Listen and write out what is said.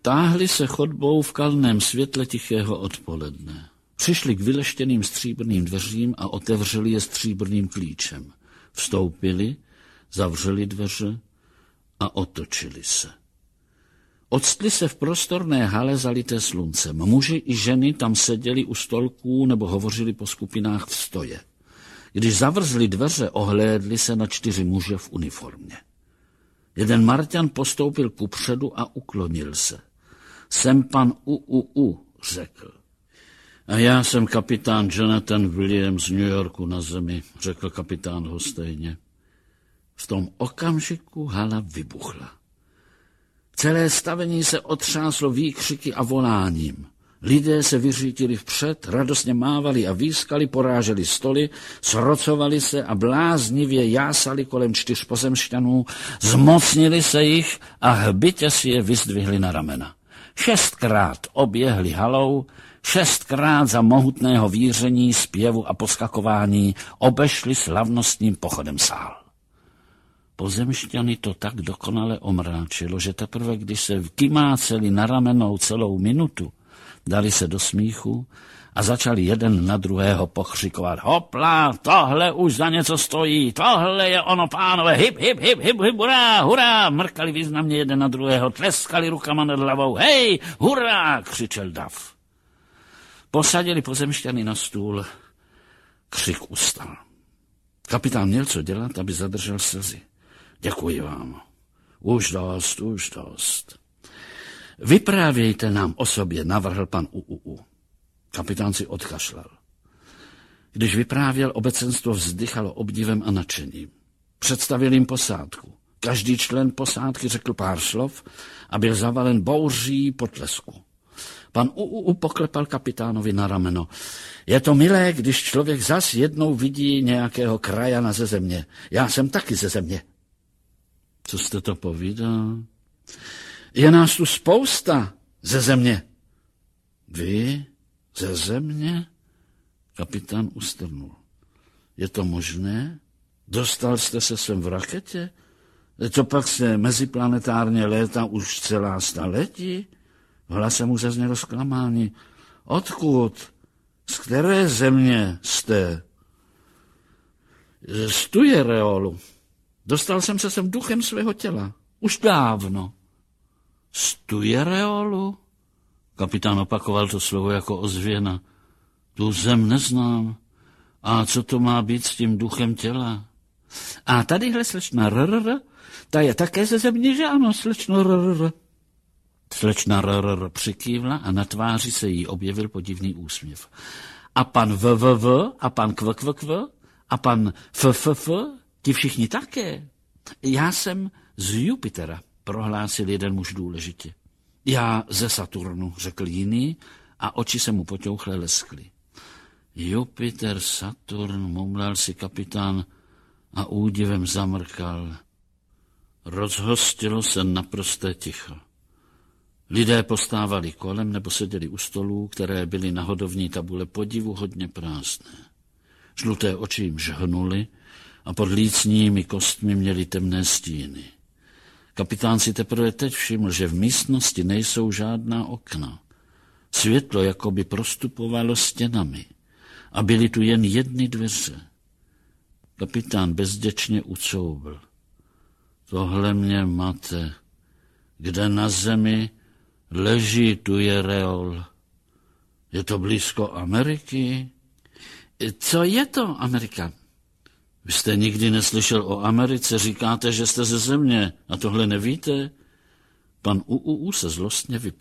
Táhli se chodbou v kalném světle tichého odpoledne. Přišli k vyleštěným stříbrným dveřím a otevřeli je stříbrným klíčem. Vstoupili, zavřeli dveře a otočili se. Octli se v prostorné hale zalité sluncem. Muži i ženy tam seděli u stolků nebo hovořili po skupinách v stoje. Když zavrzli dveře, ohlédli se na 4 muže v uniformě. Jeden Marťan postoupil kupředu a uklonil se. Jsem pan U, řekl. A já jsem kapitán Jonathan Williams z New Yorku na zemi, řekl kapitán hostejně. V tom okamžiku hala vybuchla. Celé stavení se otřáslo výkřiky a voláním. Lidé se vyřítili vpřed, radostně mávali a výskali, poráželi stoly, srocovali se a bláznivě jásali kolem 4 pozemšťanů, zmocnili se jich a hbitě si je vyzdvihli na ramena. 6krát oběhli halou, 6krát za mohutného víření, zpěvu a poskakování obešli slavnostním pochodem sál. Pozemšťany to tak dokonale omráčilo, že teprve, když se kymáceli na ramenou celou minutu, dali se do smíchu a začali jeden na druhého pokřikovat. Hopla, tohle už za něco stojí, tohle je ono, pánové, hip, hip, hip, hip, hip, hurá, hurá, mrkali významně jeden na druhého, tleskali rukama nad hlavou, hej, hurá, křičel dav. Posadili pozemšťany na stůl, křik ustal. Kapitán měl co dělat, aby zadržel slzy. Děkuji vám. Už dost. Vyprávějte nám o sobě, navrhl pan U. Kapitán si odkašlal. Když vyprávěl, obecenstvo vzdychalo obdivem a nadšením. Představil jim posádku. Každý člen posádky řekl pár slov a byl zavalen bouří potlesku. Pan U poklepal kapitánovi na rameno. Je to milé, když člověk zas jednou vidí nějakého krajana ze země. Já jsem taky ze země. Co jste to povídal? Je nás tu spousta ze země. Vy ze země? Kapitán ustrnul. Je to možné? Dostal jste se sem v raketě? To pak se meziplanetárně létá už celá staletí? V hlase mu zaznělo zklamání. Odkud? Z které země jste? Z Tujereolu. Dostal jsem se sem duchem svého těla. Už dávno. Z Tujereolu? Kapitán opakoval to slovo jako ozvěna. Tu zem neznám. A co to má být s tím duchem těla? A tadyhle slečna RR, ta je také ze země, že ano, slečno RR. Slečna RR přikývla a na tváři se jí objevil podivný úsměv. A pan VVV, a pan KVKV, a pan FFF, ti všichni také. Já jsem z Jupitera, prohlásil jeden muž důležitě. Já ze Saturnu, řekl jiný a oči se mu poťouchle leskly. Jupiter, Saturn, mumlal si kapitán a údivem zamrkal. Rozhostilo se naprosté ticho. Lidé postávali kolem nebo seděli u stolů, které byly na hodovní tabule podivuhodně prázdné. Žluté oči jim žhnuly a pod lícními kostmi měli temné stíny. Kapitán si teprve teď všiml, že v místnosti nejsou žádná okna. Světlo jakoby prostupovalo stěnami a byly tu jen jedny dveře. Kapitán bezděčně ucouvl. Tohle mě mate. Kde na zemi leží Tujereol? Je to blízko Ameriky? Co je to Amerika? Vy jste nikdy neslyšel o Americe, říkáte, že jste ze země a tohle nevíte? Pan U se zlostně vypěl.